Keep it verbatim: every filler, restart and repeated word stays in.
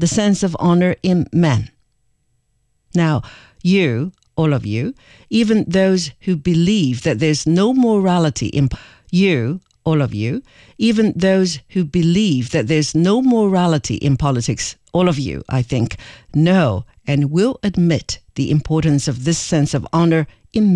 the sense of honor in men. Now, you, all of you, even those who believe that there's no morality in you, all of you, even those who believe that there's no morality in politics, all of you, I think, know and will admit the importance of this sense of honor